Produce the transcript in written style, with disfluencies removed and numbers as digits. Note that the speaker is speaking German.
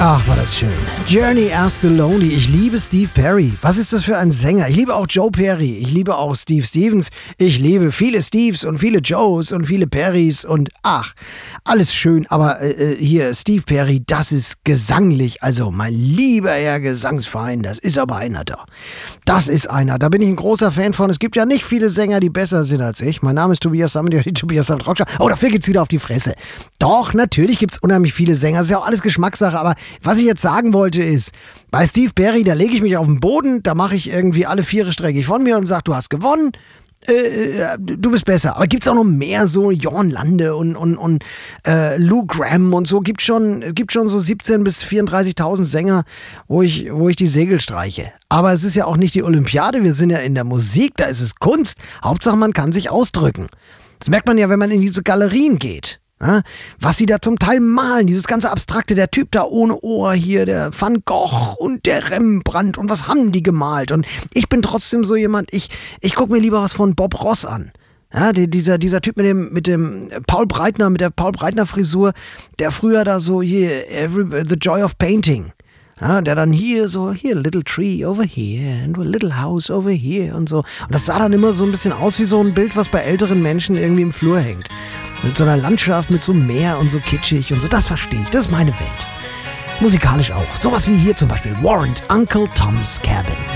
Ach, war das schön. Journey Ask the Lonely. Ich liebe Steve Perry. Was ist das für ein Sänger? Ich liebe auch Joe Perry. Ich liebe auch Steve Stevens. Ich liebe viele Steves und viele Joes und viele Perrys und ach, alles schön. Aber hier, Steve Perry, das ist gesanglich. Also mein lieber Herr Gesangsverein, das ist aber einer da. Das ist einer. Da bin ich ein großer Fan von. Es gibt ja nicht viele Sänger, die besser sind als ich. Mein Name ist Tobias Sammet, die Tobias Sammet Rockstar. Oh, dafür gibt's wieder auf die Fresse. Doch, natürlich gibt's unheimlich viele Sänger. Das ist ja auch alles Geschmackssache, aber was ich jetzt sagen wollte ist, bei Steve Perry, da lege ich mich auf den Boden, da mache ich irgendwie alle Viere strecke ich von mir und sage, du hast gewonnen, du bist besser. Aber gibt's auch noch mehr so Jorn Lande und Lou Gramm und so, gibt schon so 17.000 bis 34.000 Sänger, wo ich die Segel streiche. Aber es ist ja auch nicht die Olympiade, wir sind ja in der Musik, da ist es Kunst. Hauptsache man kann sich ausdrücken. Das merkt man ja, wenn man in diese Galerien geht. Ja, was sie da zum Teil malen, dieses ganze Abstrakte, der Typ da ohne Ohr hier, der Van Gogh und der Rembrandt und was haben die gemalt? Und ich bin trotzdem so jemand, ich gucke mir lieber was von Bob Ross an. Ja, dieser Typ mit dem Paul Breitner, mit der Paul Breitner Frisur, der früher da so hier, The Joy of Painting. Ja, der dann hier so, hier, little tree over here and a little house over here und so. Und das sah dann immer so ein bisschen aus wie so ein Bild, was bei älteren Menschen irgendwie im Flur hängt. Mit so einer Landschaft, mit so einem Meer und so kitschig und so. Das verstehe ich, das ist meine Welt. Musikalisch auch. Sowas wie hier zum Beispiel Warrant, Uncle Tom's Cabin.